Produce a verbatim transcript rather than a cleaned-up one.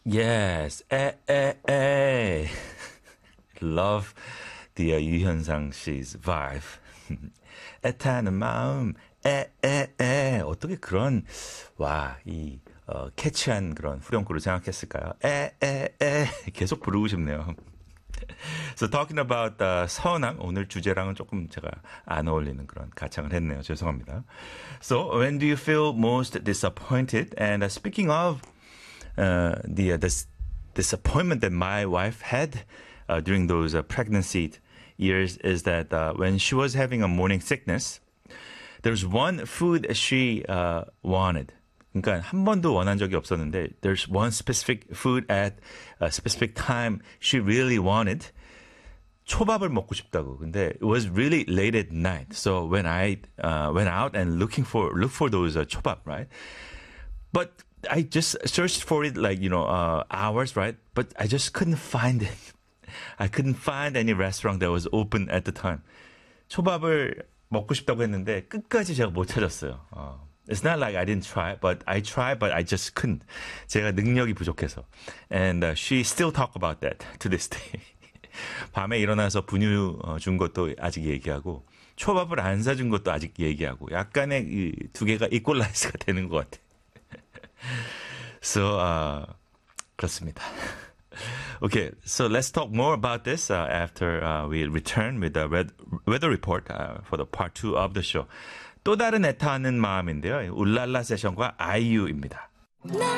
Yes, 에, 에, 에. Love the uh, 유현상 씨's vibe. 애타는 마음, 에, 에, 에. 어떻게 그런, 와, 이, 어, 캐치한 그런 후렴구를 생각했을까요? 에, 에, 에. 계속 부르고 싶네요. So talking about uh, 서운함, 오늘 주제랑은 조금 제가 안 어울리는 그런 가창을 했네요. 죄송합니다. So when do you feel most disappointed? And uh, speaking of uh, the uh, this disappointment that my wife had uh, during those uh, pregnancy years is that uh, when she was having a morning sickness, there's one food she uh, wanted. 그러니까 한 번도 원한 적이 없었는데 there's one specific food at a specific time she really wanted. 초밥을 먹고 싶다고. 근데 it was really late at night. So when I uh, went out and looking for look for those uh, 초밥, right? But I just searched for it like, you know, uh, hours, right? But I just couldn't find it. I couldn't find any restaurant that was open at the time. 초밥을 먹고 싶다고 했는데 끝까지 제가 못 찾았어요. 어. It's not like I didn't try, but I tried, but I just couldn't. 제가 능력이 부족해서. And uh, she still talk about that to this day. 밤에 일어나서 분유 준 것도 아직 얘기하고 초밥을 안 사준 것도 아직 얘기하고 약간의 이 두 개가 이퀄라이즈가 되는 것 같아. So, uh, 그렇습니다. Okay, so let's talk more about this uh, after uh, we return with the red, weather report uh, for the part two of the show. 또 다른 애타하는 마음인데요. 울랄라 세션과 아이유입니다.